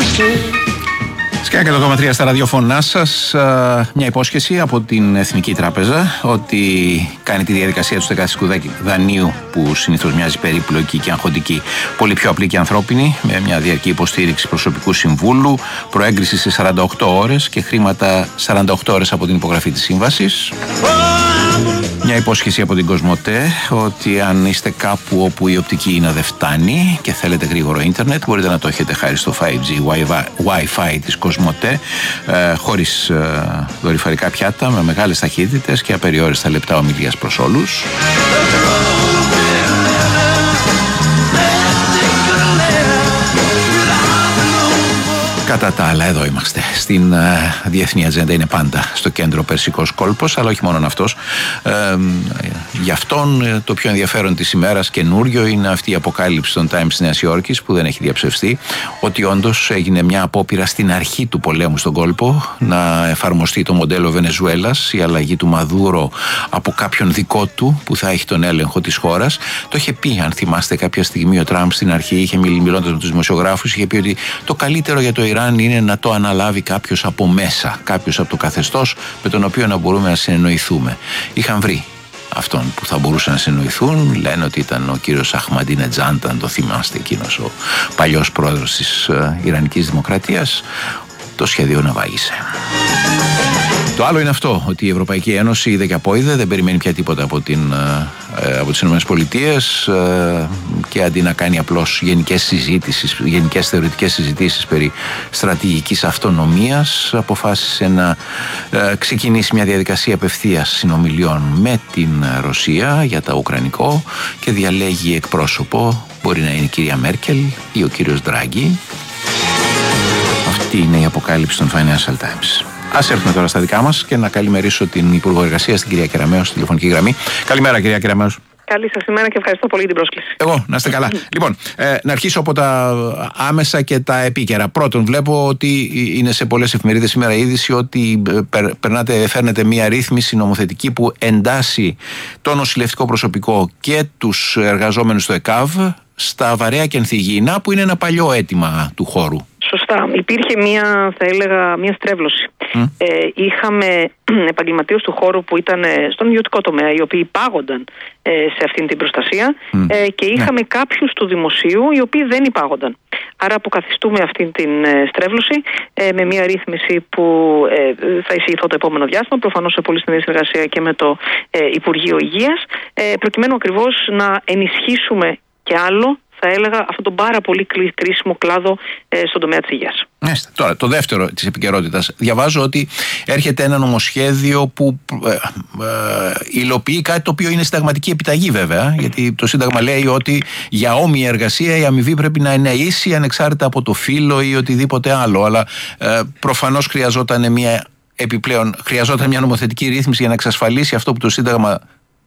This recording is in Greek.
Σκιά 100,3 στα ραδιοφωνά σας. Μια υπόσχεση από την Εθνική Τράπεζα ότι κάνει τη διαδικασία του στεγαστικού δανείου, που συνήθως μοιάζει περίπλοκη και αγχωτική, πολύ πιο απλή και ανθρώπινη, με μια διαρκή υποστήριξη προσωπικού συμβούλου, προέγκριση σε 48 ώρες και χρήματα 48 ώρες από την υπογραφή της σύμβασης. Μια υπόσχεση από την Κοσμοτέ ότι αν είστε κάπου όπου η οπτική ίντα δεν φτάνει και θέλετε γρήγορο ίντερνετ, μπορείτε να το έχετε χάρη στο 5G Wi-Fi της Κοσμοτέ, χωρίς δορυφορικά πιάτα, με μεγάλες ταχύτητες και απεριόριστα λεπτά ομιλίας προς όλους. Κατά τα άλλα, εδώ είμαστε. Στην διεθνή ατζέντα είναι πάντα στο κέντρο ο Περσικός κόλπος, αλλά όχι μόνο αυτός. Για αυτόν το πιο ενδιαφέρον της ημέρας καινούριο είναι αυτή η αποκάλυψη των Times της Νέας Υόρκης, που δεν έχει διαψευστεί, ότι όντως έγινε μια απόπειρα στην αρχή του πολέμου στον κόλπο να εφαρμοστεί το μοντέλο Βενεζουέλας, η αλλαγή του Μαδούρο από κάποιον δικό του που θα έχει τον έλεγχο της χώρας. Το είχε πει, αν θυμάστε, κάποια στιγμή ο Τραμπ στην αρχή, είχε μιλώντας με τους δημοσιογράφους, είχε πει ότι το καλύτερο για το Ιράν είναι να το αναλάβει κάποιος από μέσα, κάποιος από το καθεστώς με τον οποίο να μπορούμε να συνεννοηθούμε. Είχαν βρει αυτόν που θα μπορούσαν να συνεννοηθούν. Λένε ότι ήταν ο κύριος Αχμαντίνετζάντ, αν το θυμάστε, εκείνος ο παλιός πρόεδρος της Ιρανικής Δημοκρατίας. Το σχέδιο ναυάγησε. Το άλλο είναι αυτό, ότι η Ευρωπαϊκή Ένωση είδε και απόειδε, δεν περιμένει πια τίποτα από τις ΗΠΑ, και αντί να κάνει απλώς γενικές θεωρητικές συζητήσεις περί στρατηγικής αυτονομίας, αποφάσισε να ξεκινήσει μια διαδικασία απευθείας συνομιλιών με την Ρωσία για τα ουκρανικό και διαλέγει εκπρόσωπο. Μπορεί να είναι η κυρία Μέρκελ ή ο κύριος Ντράγκη. Αυτή είναι η αποκάλυψη των Financial Times. Ας έρθουμε τώρα στα δικά μας και να καλημερίσω την Υπουργό Εργασίας, την κυρία Κεραμέως, στη τηλεφωνική γραμμή. Καλημέρα, κυρία Κεραμέως. Καλή σας ημέρα και ευχαριστώ πολύ την πρόσκληση. Εγώ, να είστε καλά. Λοιπόν, να αρχίσω από τα άμεσα και τα επίκαιρα. Πρώτον, βλέπω ότι είναι σε πολλές εφημερίδες σήμερα η είδηση ότι φέρνετε μια ρύθμιση νομοθετική που εντάσσει το νοσηλευτικό προσωπικό και τους εργαζόμενους στο ΕΚΑΒ στα βαρέα και ενθυγιεινά, που είναι ένα παλιό αίτημα του χώρου. Σωστά. Υπήρχε μια στρέβλωση. Είχαμε επαγγελματίες του χώρου που ήταν στον ιδιωτικό τομέα, οι οποίοι υπάγονταν σε αυτήν την προστασία, και είχαμε κάποιους του δημοσίου οι οποίοι δεν υπάγονταν. Άρα αποκαθιστούμε αυτήν την στρέβλωση με μια ρύθμιση που θα ισχυθεί το επόμενο διάστημα, προφανώς σε πολύ στενή συνεργασία και με το Υπουργείο Υγείας, προκειμένου ακριβώς να ενισχύσουμε και άλλο, θα έλεγα, αυτόν τον πάρα πολύ κρίσιμο κλάδο στον τομέα της υγείας. Τώρα, το δεύτερο της επικαιρότητας. Διαβάζω ότι έρχεται ένα νομοσχέδιο που υλοποιεί κάτι το οποίο είναι συνταγματική επιταγή, βέβαια, γιατί το Σύνταγμα λέει ότι για όμοια εργασία η αμοιβή πρέπει να είναι ίση, ανεξάρτητα από το φύλο ή οτιδήποτε άλλο. Αλλά προφανώς χρειαζόταν μια νομοθετική ρύθμιση για να εξασφαλίσει αυτό που το Σύνταγμα